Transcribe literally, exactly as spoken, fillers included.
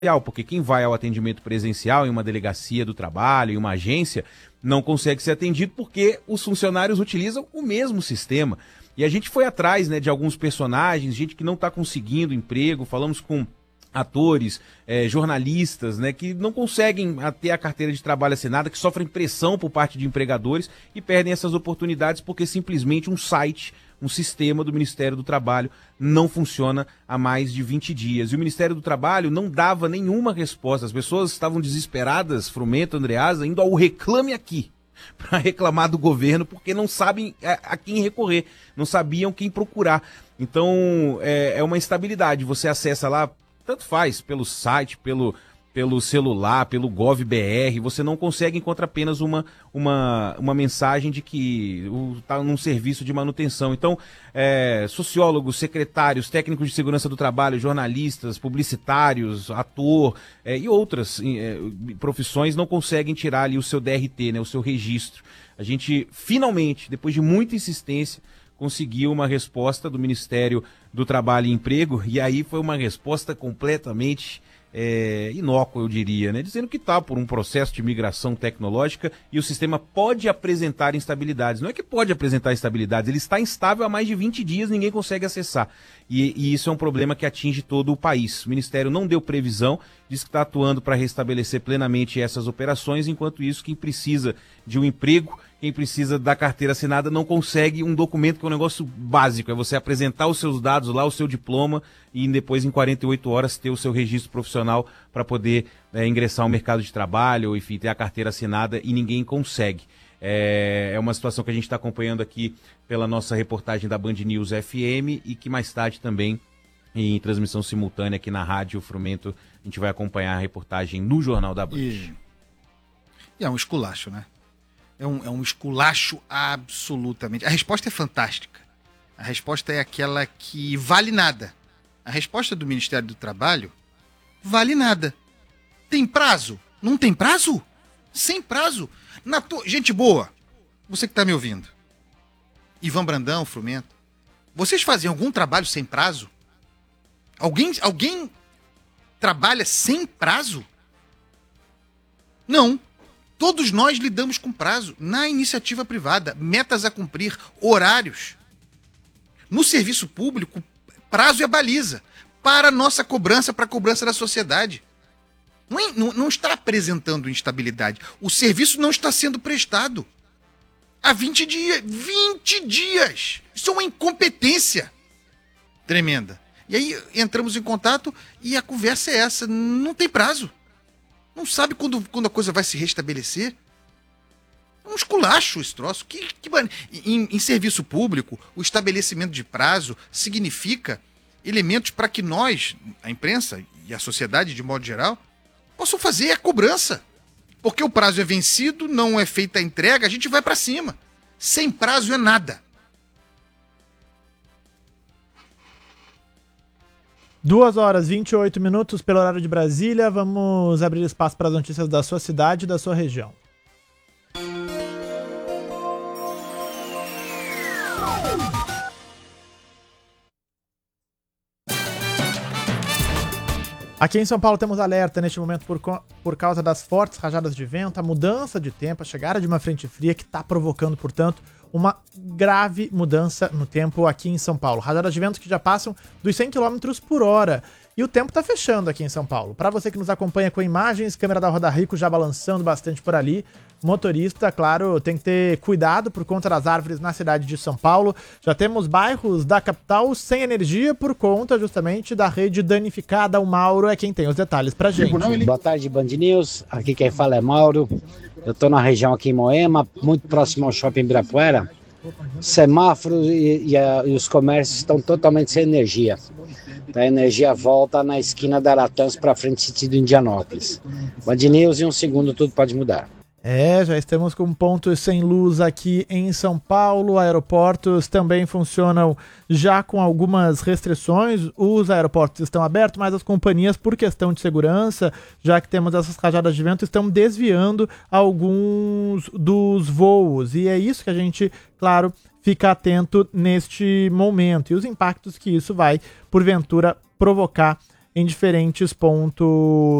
porque quem vai ao atendimento presencial em uma delegacia do trabalho, em uma agência, não consegue ser atendido porque os funcionários utilizam o mesmo sistema. E a gente foi atrás, né, de alguns personagens, gente que não está conseguindo emprego, falamos com atores, eh, jornalistas, né, que não conseguem ter a carteira de trabalho assinada, que sofrem pressão por parte de empregadores e perdem essas oportunidades porque simplesmente um site, um sistema do Ministério do Trabalho não funciona há mais de vinte dias. E o Ministério do Trabalho não dava nenhuma resposta. As pessoas estavam desesperadas, Frumento, Andreasa, indo ao Reclame Aqui, para reclamar do governo, porque não sabem a, a quem recorrer, não sabiam quem procurar. Então, é, é uma instabilidade. Você acessa lá, tanto faz, pelo site, pelo, pelo celular, pelo Gov.br, você não consegue encontrar apenas uma, uma, uma mensagem de que está num serviço de manutenção. Então, é, sociólogos, secretários, técnicos de segurança do trabalho, jornalistas, publicitários, ator é, e outras é, profissões não conseguem tirar ali o seu D R T, né, o seu registro. A gente, finalmente, depois de muita insistência, conseguiu uma resposta do Ministério do Trabalho e Emprego, e aí foi uma resposta completamente é, inócua, eu diria, né? Dizendo que está por um processo de migração tecnológica e o sistema pode apresentar instabilidades. Não é que pode apresentar instabilidades, ele está instável há mais de vinte dias, ninguém consegue acessar. E, e isso é um problema que atinge todo o país. O Ministério não deu previsão, diz que está atuando para restabelecer plenamente essas operações, enquanto isso, quem precisa de um emprego, quem precisa da carteira assinada não consegue um documento que é um negócio básico, é você apresentar os seus dados lá, o seu diploma e depois em quarenta e oito horas ter o seu registro profissional para poder é, ingressar ao mercado de trabalho, ou enfim, ter a carteira assinada e ninguém consegue. É, é uma situação que a gente está acompanhando aqui pela nossa reportagem da Band News F M e que mais tarde também em transmissão simultânea aqui na Rádio Frumento a gente vai acompanhar a reportagem no Jornal da Band. E, e é um esculacho, né? É um, é um esculacho absolutamente. A resposta é fantástica. A resposta é aquela que vale nada. A resposta do Ministério do Trabalho vale nada. Tem prazo? Não tem prazo? Sem prazo. Na to... Gente boa, você que está me ouvindo, Ivan Brandão, Frumento, vocês fazem algum trabalho sem prazo? Alguém, alguém trabalha sem prazo? Não. Todos nós lidamos com prazo na iniciativa privada, metas a cumprir, horários. No serviço público, prazo é baliza para a nossa cobrança, para a cobrança da sociedade. Não, é, não, não está apresentando instabilidade. O serviço não está sendo prestado. Há vinte dias. vinte dias! Isso é uma incompetência tremenda. E aí entramos em contato e a conversa é essa. Não tem prazo. Não sabe quando, quando a coisa vai se restabelecer? É um esculacho esse troço. Que, que, em, em serviço público, o estabelecimento de prazo significa elementos para que nós, a imprensa e a sociedade de modo geral, possam fazer a cobrança. Porque o prazo é vencido, não é feita a entrega, a gente vai para cima. Sem prazo é nada. duas horas e vinte e oito minutos pelo horário de Brasília. Vamos abrir espaço para as notícias da sua cidade e da sua região. Aqui em São Paulo temos alerta neste momento por, por causa das fortes rajadas de vento, a mudança de tempo, a chegada de uma frente fria que está provocando, portanto, uma grave mudança no tempo aqui em São Paulo. Rajadas de vento que já passam dos cem quilômetros por hora. E o tempo está fechando aqui em São Paulo. Para você que nos acompanha com imagens, câmera da Roda Rico já balançando bastante por ali. Motorista, claro, tem que ter cuidado por conta das árvores na cidade de São Paulo. Já temos bairros da capital sem energia por conta justamente da rede danificada. O Mauro é quem tem os detalhes pra gente. Boa tarde, Band News. Aqui quem fala é Mauro. Eu tô na região aqui em Moema, muito próximo ao Shopping Ibirapuera. Semáforos e, e, a, e os comércios estão totalmente sem energia. A energia volta na esquina da Aratãs para frente, sentido Indianópolis. Band News, em um segundo tudo pode mudar. É, já estamos com pontos sem luz aqui em São Paulo. Aeroportos também funcionam já com algumas restrições. Os aeroportos estão abertos, mas as companhias, por questão de segurança, já que temos essas rajadas de vento, estão desviando alguns dos voos. E é isso que a gente, claro, fica atento neste momento. E os impactos que isso vai, porventura, provocar em diferentes pontos